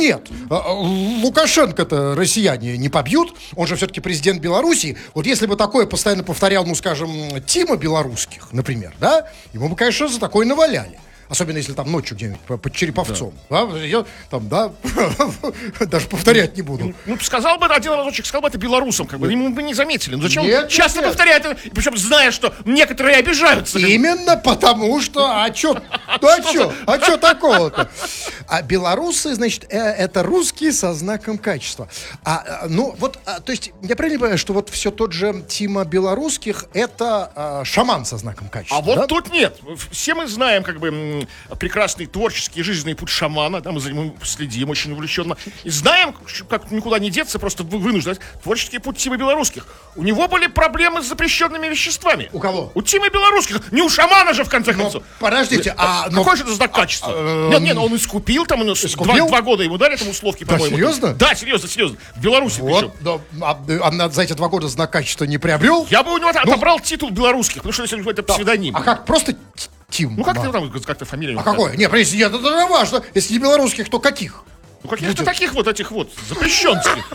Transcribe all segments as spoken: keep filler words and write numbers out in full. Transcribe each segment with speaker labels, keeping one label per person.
Speaker 1: нет. Лукашенко-то россияне не побьют. Он же все-таки президент Беларуси. Вот если бы такое постоянно повторял, ну, скажем, Тима Белорусских, например, да, ему бы, конечно, за такое наваляли. Особенно если там ночью где-нибудь под Череповцом. Да. Да? Я там, да, даже повторять не буду.
Speaker 2: Ну, сказал бы один разочек, сказал бы это белорусам, как бы, ему бы не заметили. Ну, зачем
Speaker 1: нет,
Speaker 2: часто
Speaker 1: нет.
Speaker 2: повторяет, причем зная, что некоторые обижаются.
Speaker 1: Именно потому, что, а чё, ну, а чё, а чё такого-то? А белорусы, значит, это русские со знаком качества. А, ну, вот, то есть, я правильно понимаю, что вот все тот же Тима Белорусских, это шаман со знаком качества,
Speaker 2: А вот
Speaker 1: да?
Speaker 2: тут нет. Все мы знаем, как бы, прекрасный творческий жизненный путь шамана, да, мы за ним следим очень увлеченно, и знаем, как никуда не деться, просто вынуждать творческий путь Тимы Белорусских. У него были проблемы с запрещенными веществами.
Speaker 1: У кого?
Speaker 2: У Тимы Белорусских. Не у шамана же, в конце концов.
Speaker 1: Подождите, а...
Speaker 2: Какой но... же это знак качества? А, нет, нет, он искупил, там, два, два года ему дали, там, условки,
Speaker 1: да,
Speaker 2: по-моему.
Speaker 1: серьезно?
Speaker 2: Да, серьезно, серьезно. В Беларуси
Speaker 1: вот, да, а, а за эти два года знак качества не приобрел?
Speaker 2: Я бы у него ну... отобрал титул белорусских, потому что если это
Speaker 1: да.
Speaker 2: псевдоним.
Speaker 1: А как, просто... Тим.
Speaker 2: Ну как ты там, как-то фамилия?
Speaker 1: А какой? Не, подожди, нет, это важно. Если не белорусских, то каких?
Speaker 2: Ну каких-то таких вот этих вот, запрещенских.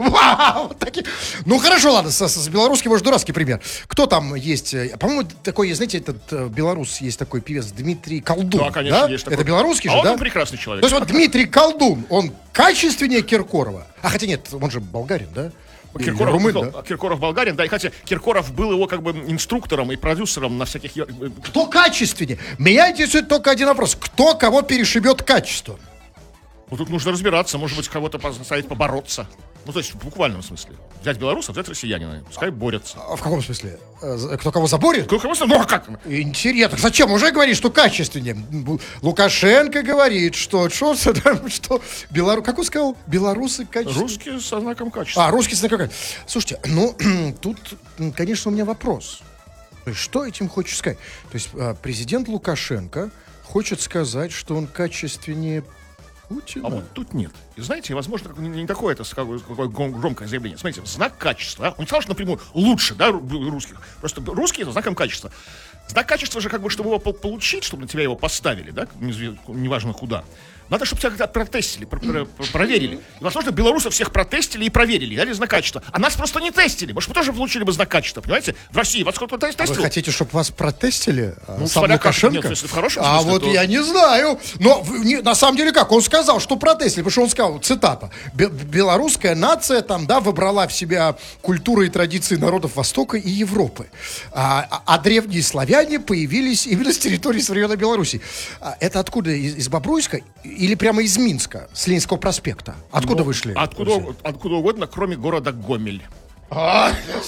Speaker 1: Вау, таких. Ну хорошо, ладно, с, с белорусским, может, дурацкий пример. Кто там есть? По-моему, такой, знаете, этот белорус, есть такой певец Дмитрий Колдун.
Speaker 2: Да, конечно,
Speaker 1: да?
Speaker 2: есть такой.
Speaker 1: Это белорусский
Speaker 2: а
Speaker 1: же,
Speaker 2: он
Speaker 1: да?
Speaker 2: прекрасный человек.
Speaker 1: То есть вот Дмитрий Колдун, он качественнее Киркорова. А хотя нет, он же болгарин, да?
Speaker 2: Киркоров,
Speaker 1: румын,
Speaker 2: да?
Speaker 1: да?
Speaker 2: Киркоров болгарин, да, и хотя Киркоров был его как бы инструктором и продюсером на всяких...
Speaker 1: Кто качественнее? Меня интересует только один вопрос. Кто кого перешибет качеством?
Speaker 2: Ну, тут нужно разбираться, может быть, кого-то поставить побороться. Ну, то есть, в буквальном смысле. Взять белорусов, взять россиянина, пускай борются.
Speaker 1: А в каком смысле? Кто кого заборет?
Speaker 2: Кто кого заборет? Ну, а как?
Speaker 1: Интересно. Зачем? Уже говорит, что качественнее. Лукашенко говорит, что... Что? что Белору... Как он сказал? Белорусы качественнее.
Speaker 2: Русские со знаком качества.
Speaker 1: А, русские со знаком качества. Слушайте, ну, тут, конечно, у меня вопрос. То есть, что этим хочешь сказать? То есть, президент Лукашенко хочет сказать, что он качественнее... Путина.
Speaker 2: А вот тут нет. И знаете, возможно, не, не такое это какое, какое громкое заявление. Смотрите, знак качества. А? Он не сказал, что напрямую лучше, да, русских. Просто русские — это знаком качества. Знак качества же, как бы, чтобы его получить, чтобы на тебя его поставили, да, неважно куда. Надо, чтобы тебя протестили, проверили. И, возможно, белорусов всех протестили и проверили, дали знак качества. А нас просто не тестили. Может, мы тоже получили бы знак качества, понимаете? В России вас кто-то тестил.
Speaker 1: А вы хотите, чтобы вас протестили?
Speaker 2: Ну,
Speaker 1: сам Лукашенко?
Speaker 2: Нет, если в хорошем
Speaker 1: а
Speaker 2: смысле,
Speaker 1: вот
Speaker 2: то...
Speaker 1: я не знаю. Но не, на самом деле как? Он сказал, что протестили, потому что он сказал, цитата, белорусская нация там, да, выбрала в себя культуры и традиции народов Востока и Европы. А, а древние славяне появились именно с территории современной Беларуси. А это откуда? Из, из Бобруйска? Или прямо из Минска, с Ленинского проспекта? Откуда ну, вышли?
Speaker 2: Откуда, откуда угодно, кроме города Гомель.
Speaker 1: А,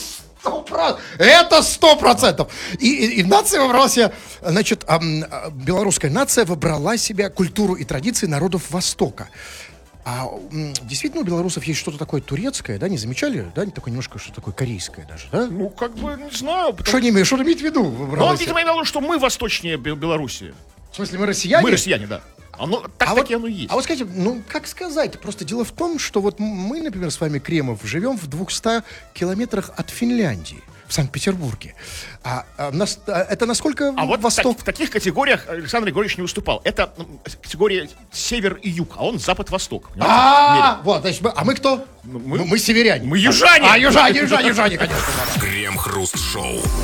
Speaker 1: это сто процентов. И, и, и нация выбрала себе, значит, эм, белорусская нация выбрала себе культуру и традиции народов Востока. А м, действительно у белорусов есть что-то такое турецкое, да? Не замечали? Да, такое немножко что-то такое корейское даже, да?
Speaker 2: Ну, как бы, не знаю. Потому...
Speaker 1: Что они имеют? Что имеют в виду?
Speaker 2: Ну, он, видимо, имел в виду, что мы восточнее Белоруссии.
Speaker 1: В смысле, мы россияне?
Speaker 2: Мы россияне, да. Оно, так
Speaker 1: а
Speaker 2: таки
Speaker 1: вот,
Speaker 2: оно и есть.
Speaker 1: А вот скажите, ну, как сказать? Просто дело в том, что вот мы, например, с вами, Кремов, живем в двухстах километрах от Финляндии, в Санкт-Петербурге. А, а, нас, а это насколько
Speaker 2: а вот
Speaker 1: восток?
Speaker 2: Так, в таких категориях Александр Григорьевич не выступал. Это категория север и юг, а он запад-восток.
Speaker 1: А, вот, значит, мы, а мы кто?
Speaker 2: Мы,
Speaker 1: мы, мы северяне.
Speaker 2: Мы южане.
Speaker 1: А, южане, южане, южане, конечно.
Speaker 3: Крем-хруст-шоу.